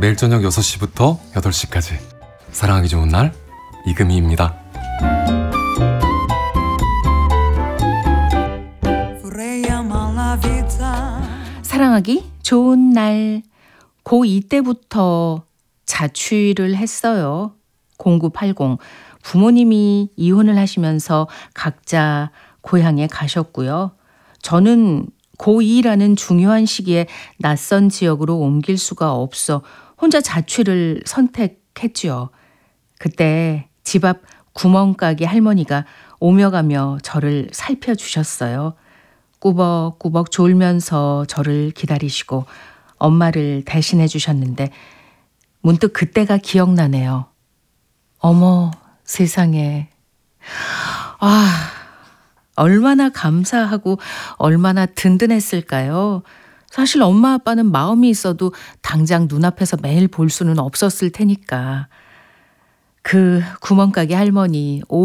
매일 저녁 6시부터 8시까지 사랑하기 좋은 날 이금희입니다. 사랑하기 좋은 날. 고2 때부터 자취를 했어요. 0980. 부모님이 이혼을 하시면서 각자 고향에 가셨고요. 저는 고2라는 중요한 시기에 낯선 지역으로 옮길 수가 없어 혼자 자취를 선택했지요. 그때 집 앞 구멍가게 할머니가 오며 가며 저를 살펴주셨어요. 꾸벅꾸벅 졸면서 저를 기다리시고 엄마를 대신해 주셨는데 문득 그때가 기억나네요. 어머 세상에. 얼마나 감사하고 얼마나 든든했을까요? 사실 엄마 아빠는 마음이 있어도 당장 눈앞에서 매일 볼 수는 없었을 테니까. 그 구멍가게 할머니